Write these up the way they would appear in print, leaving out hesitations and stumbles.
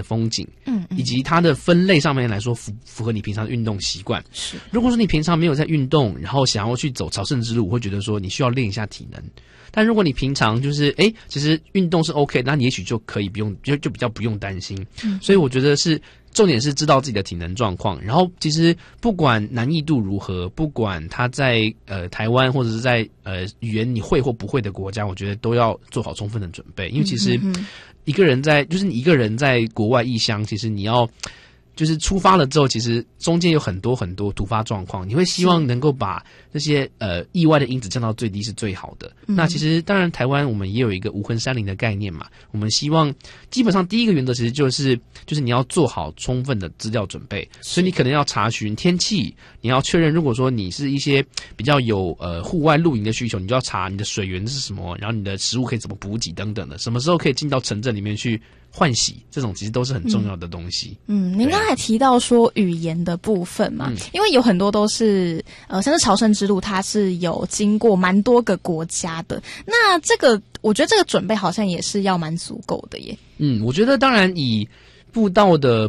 的风景，以及它的分类上面来说符合你平常的运动习惯。 是， 如果说你平常没有在运动，然后想要去走朝圣之路，我会觉得说你需要练一下体能。但如果你平常就是其实运动是 OK， 那你也许就可以不用就比较不用担心。所以我觉得是重点是知道自己的体能状况，然后其实不管难易度如何，不管他在台湾或者是在语言你会或不会的国家，我觉得都要做好充分的准备，因为其实一个人就是你一个人在国外异乡，其实你要就是出发了之后，其实中间有很多很多突发状况，你会希望能够把这些意外的因子降到最低是最好的。那其实当然台湾我们也有一个无痕山林的概念嘛，我们希望基本上第一个原则其实就是你要做好充分的资料准备，所以你可能要查询天气，你要确认如果说你是一些比较有户外露营的需求，你就要查你的水源是什么，然后你的食物可以怎么补给等等的，什么时候可以进到城镇里面去换洗，这种其实都是很重要的东西。 您刚才提到说语言的部分嘛，因为有很多都是像是朝圣之路，它是有经过蛮多个国家的，那这个我觉得这个准备好像也是要蛮足够的耶。我觉得当然以步道的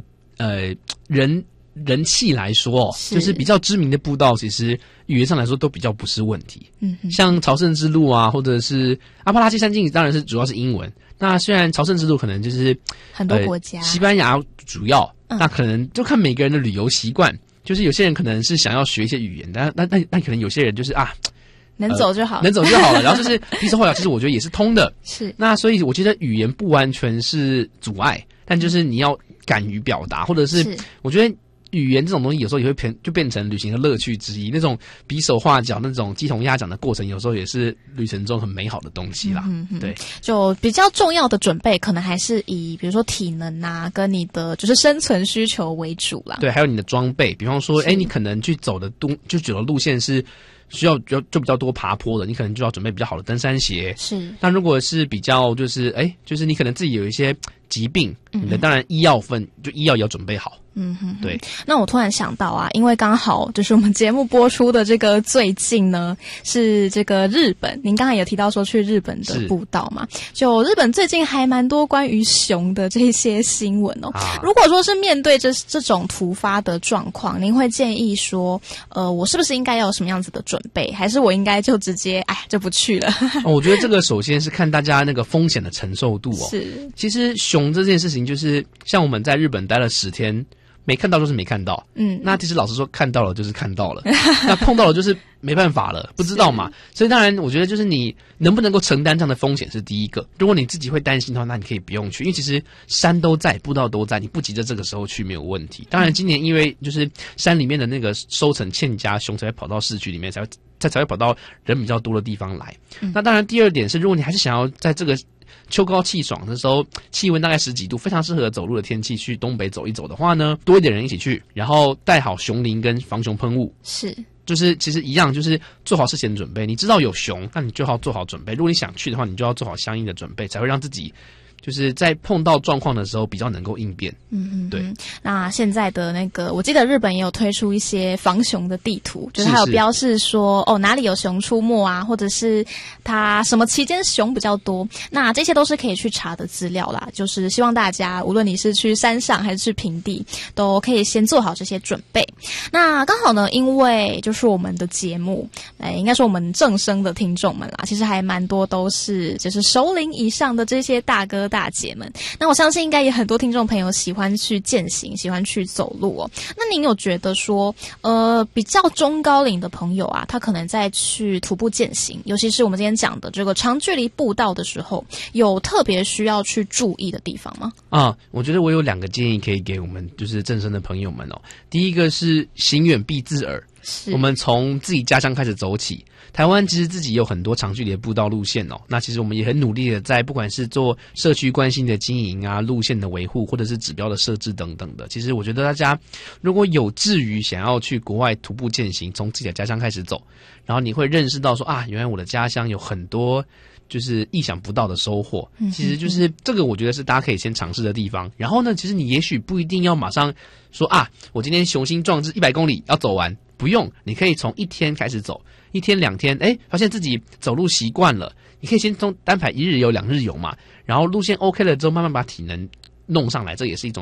人气来说，就是比较知名的步道，其实语言上来说都比较不是问题。像朝圣之路啊，或者是阿帕拉契山径，当然是主要是英文。那虽然朝圣之路可能就是很多国家， 西班牙主要，那可能就看每个人的旅游习惯。就是有些人可能是想要学一些语言，但可能有些人就是能走就好， 能走就好了。然后就是比手画脚，其实我觉得也是通的。 是， 那所以我觉得语言不完全是阻碍，但就是你要敢于表达，或者是我觉得语言这种东西有时候也会变成旅行的乐趣之一。那种比手画脚、那种鸡同鸭讲的过程，有时候也是旅程中很美好的东西啦。对，就比较重要的准备，可能还是以比如说体能啊，跟你的就是生存需求为主啦。 对，还有你的装备，比方说，你可能去走的路线是需要就比较多爬坡的，你可能就要准备比较好的登山鞋。 是。 那如果是比较就是你可能自己有一些疾病，你的当然医药也要准备好。对。 那我突然想到啊，因为刚好就是我们节目播出的这个最近呢，是这个日本，您刚才有提到说去日本的步道嘛，就日本最近还蛮多关于熊的这些新闻哦。如果说是面对这种突发的状况，您会建议说，我是不是应该要有什么样子的准备，还是我应该就直接就不去了？ 我觉得这个首先是看大家那个风险的承受度哦。 是， 其实熊这件事情就是像我们在日本待了10天。没看到就是没看到，那其实老实说，看到了就是看到了，那碰到了就是没办法了，不知道嘛。所以当然，我觉得就是你能不能够承担这样的风险是第一个。如果你自己会担心的话，那你可以不用去，因为其实山都在，步道都在，你不急着这个时候去没有问题。当然，今年因为就是山里面的那个收成欠佳，熊才会跑到市区里面，才会跑到人比较多的地方来。那当然，第二点是，如果你还是想要在这个秋高气爽的时候，气温大概10几度，非常适合走路的天气，去东北走一走的话呢，多一点人一起去，然后带好熊铃跟防熊喷雾。 是， 就是其实一样，就是做好事前准备。你知道有熊，那你就要做好准备。如果你想去的话，你就要做好相应的准备，才会让自己就是在碰到状况的时候比较能够应变。对。 那现在的那个，我记得日本也有推出一些防熊的地图，就是它有标示说哪里有熊出没啊，或者是它什么期间熊比较多。那这些都是可以去查的资料啦。就是希望大家，无论你是去山上还是去平地，都可以先做好这些准备。那刚好呢，因为就是我们的节目，应该说我们正声的听众们啦，其实还蛮多都是就是熟龄以上的这些大哥大姐们。那我相信应该也很多听众朋友喜欢去健行，喜欢去走路哦。那您有觉得说比较中高龄的朋友啊，他可能在去徒步健行，尤其是我们今天讲的这个长距离步道的时候，有特别需要去注意的地方吗？ 我觉得我有2个建议可以给我们就是正声的朋友们哦。第一个是行远必自耳，我们从自己家乡开始走起。台湾其实自己有很多长距离的步道路线哦，那其实我们也很努力的在不管是做社区关心的经营啊、路线的维护，或者是指标的设置等等的。其实我觉得大家如果有志于想要去国外徒步健行，从自己的家乡开始走，然后你会认识到说原来我的家乡有很多就是意想不到的收获。其实就是这个，我觉得是大家可以先尝试的地方。然后呢，其实你也许不一定要马上说我今天雄心壮志100公里要走完，不用，你可以从1天开始走，1天2天，发现自己走路习惯了，你可以先从单排1日游2日游嘛，然后路线 OK 了之后，慢慢把体能弄上来，这也是一种